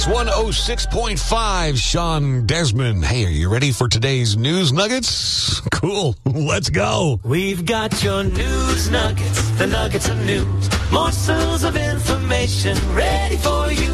106.5, Sean Desmond. Hey, are you ready for today's news nuggets? Cool. Let's go. We've got your news nuggets, the nuggets of news, morsels of information ready for you.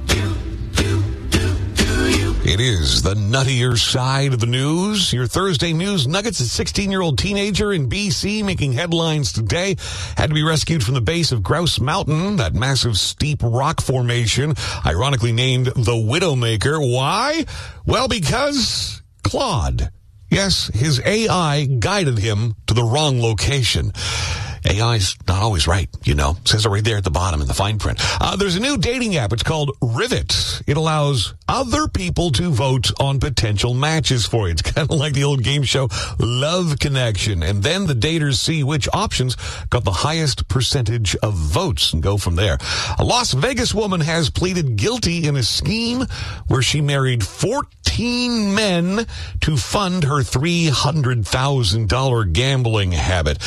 It is the nuttier side of the news. Your Thursday news nuggets. A 16-year-old teenager in BC making headlines today had to be rescued from the base of Grouse Mountain, that massive steep rock formation, ironically named the Widowmaker. Why? Well, because Claude. Yes, his AI guided him to the wrong location. AI's not always right, you know. It says it right there at the bottom in the fine print. There's a new dating app. It's called Rivet. It allows other people to vote on potential matches for you. It's kind of like the old game show Love Connection. And then the daters see which options got the highest percentage of votes and go from there. A Las Vegas woman has pleaded guilty in a scheme where she married 14 men to fund her $300,000 gambling habit.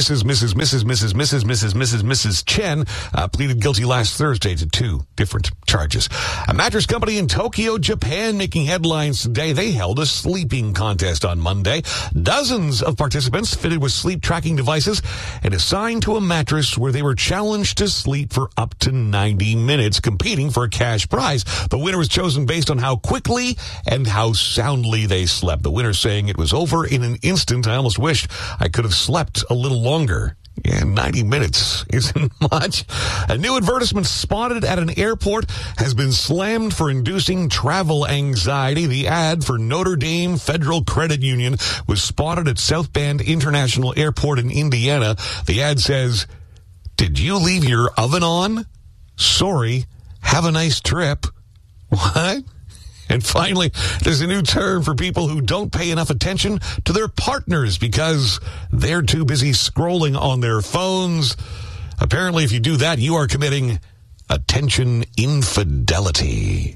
Mrs. Chen pleaded guilty last Thursday to 2 different charges. A mattress company in Tokyo, Japan, making headlines today. They held a sleeping contest on Monday. Dozens of participants fitted with sleep tracking devices and assigned to a mattress where they were challenged to sleep for up to 90 minutes, competing for a cash prize. The winner was chosen based on how quickly and how soundly they slept. The winner saying, "It was over in an instant. I almost wished I could have slept a little longer." Yeah, 90 minutes isn't much. A new advertisement spotted at an airport has been slammed for inducing travel anxiety. The ad for Notre Dame Federal Credit Union was spotted at South Bend International Airport in Indiana. The ad says, "Did you leave your oven on? Sorry. Have a nice trip." What? And finally, there's a new term for people who don't pay enough attention to their partners because they're too busy scrolling on their phones. Apparently, if you do that, you are committing attention infidelity.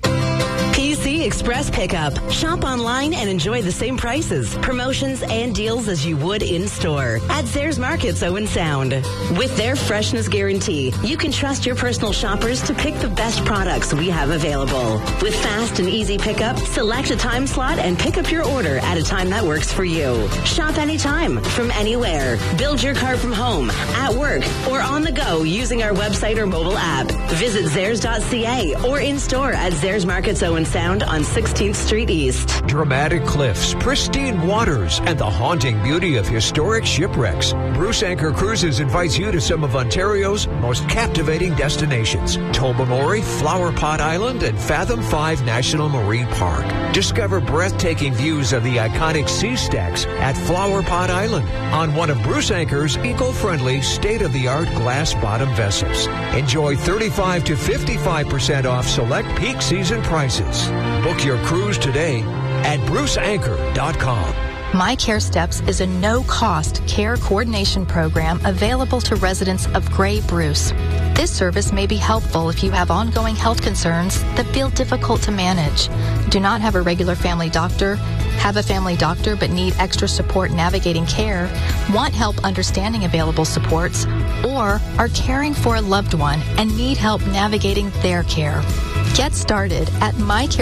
PC Express Pickup. Shop online and enjoy the same prices, promotions, and deals as you would in-store at Zayres Markets Owen Sound. With their freshness guarantee, you can trust your personal shoppers to pick the best products we have available. With fast and easy pickup, select a time slot and pick up your order at a time that works for you. Shop anytime, from anywhere. Build your cart from home, at work, or on the go using our website or mobile app. Visit Zayres.ca or in-store at Zayres Markets Owen Sound on 16th Street East. Dramatic cliffs, pristine waters, and the haunting beauty of historic shipwrecks. Bruce Anchor Cruises invites you to some of Ontario's most captivating destinations. Tobermory, Flower Pot Island, and Fathom 5 National Marine Park. Discover breathtaking views of the iconic sea stacks at Flower Pot Island on one of Bruce Anchor's eco-friendly, state-of-the-art glass-bottom vessels. Enjoy 35 to 55% off select peak season prices. Book your cruise today at bruceanchor.com. My Care Steps is a no-cost care coordination program available to residents of Grey Bruce. This service may be helpful if you have ongoing health concerns that feel difficult to manage, do not have a regular family doctor, have a family doctor but need extra support navigating care, want help understanding available supports, or are caring for a loved one and need help navigating their care. Get started at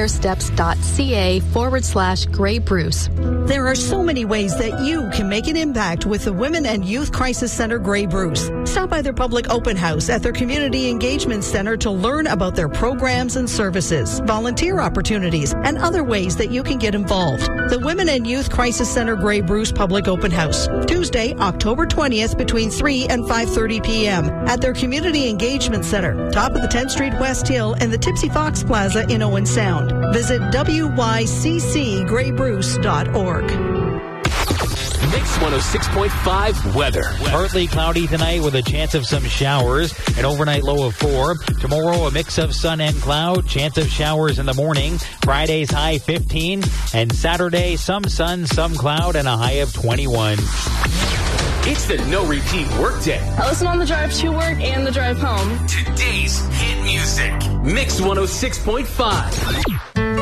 mycaresteps.ca/Grey Bruce. There are so many ways that you can make an impact with the Women and Youth Crisis Center Grey Bruce. Stop by their public open house at their Community Engagement Center to learn about their programs and services, volunteer opportunities, and other ways that you can get involved. The Women and Youth Crisis Center Grey Bruce Public Open House, Tuesday, October 20th between 3 and 5:30 p.m. at their Community Engagement Center, top of the 10th Street West Hill and the Tipsy Fox Plaza in Owen Sound. Visit wyccgraybruce.org. Mix 106.5 weather. Partly cloudy tonight with a chance of some showers. An overnight low of 4. Tomorrow, a mix of sun and cloud. Chance of showers in the morning. Friday's high 15. And Saturday, some sun, some cloud, and a high of 21. It's the no repeat workday. I listen on the drive to work and the drive home. Today's hit music. Mix 106.5.